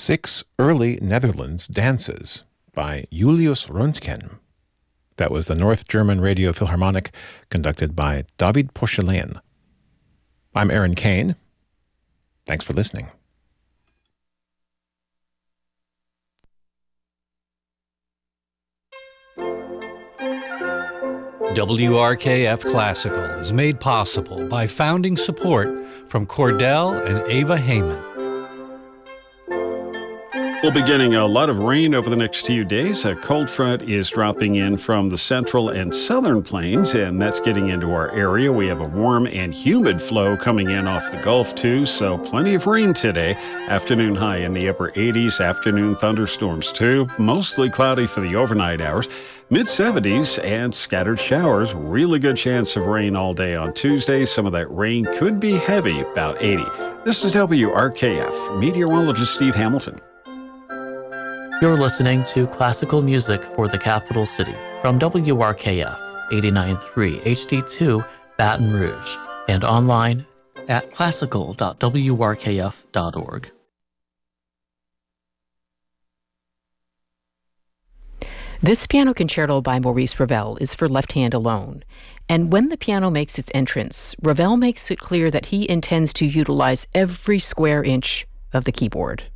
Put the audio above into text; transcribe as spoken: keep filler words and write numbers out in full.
Six Early Netherlands Dances by Julius Röntgen. That was the North German Radio Philharmonic, conducted by David Pochelein. I'm Aaron Kane. Thanks for listening. W R K F Classical is made possible by founding support from Cordell and Ava Heyman. We'll be getting a lot of rain over the next few days. A cold front is dropping in from the central and southern plains, and that's getting into our area. We have a warm and humid flow coming in off the Gulf, too, so plenty of rain today. Afternoon high in the upper eighties, afternoon thunderstorms, too. Mostly cloudy for the overnight hours. mid seventies and scattered showers. Really good chance of rain all day on Tuesday. Some of that rain could be heavy, about eighty. This is W R K F. Meteorologist Steve Hamilton. You're listening to classical music for the capital city from W R K F eighty-nine point three H D two Baton Rouge and online at classical dot w r k f dot org. This piano concerto by Maurice Ravel is for left hand alone, and when the piano makes its entrance, Ravel makes it clear that he intends to utilize every square inch of the keyboard.